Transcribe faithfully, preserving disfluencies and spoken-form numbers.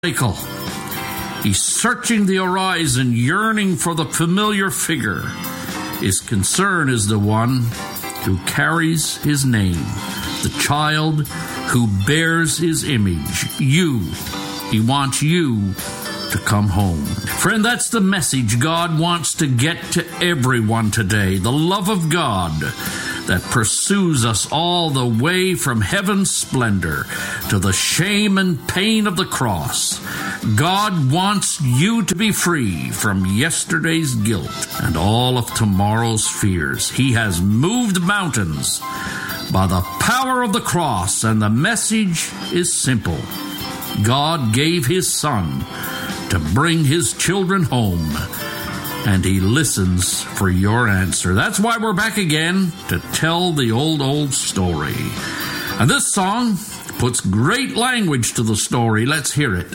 Michael. He's searching the horizon, yearning for the familiar figure. His concern is the one who carries his name, the child who bears his image. You. He wants you to come home. Friend, that's the message God wants to get to everyone today. The love of God that pursues us all the way from heaven's splendor to the shame and pain of the cross. God wants you to be free from yesterday's guilt and all of tomorrow's fears. He has moved mountains by the power of the cross, and the message is simple. God gave his Son to bring his children home, and he listens for your answer. That's why we're back again to tell the old, old story. And this song puts great language to the story. Let's hear it.